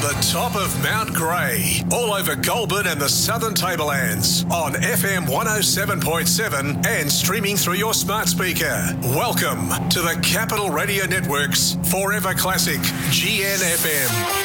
the top of Mount Grey, all over Goulburn and the Southern Tablelands, on FM 107.7 and streaming through your smart speaker. Welcome to the Capital Radio Network's Forever Classic, GNFM.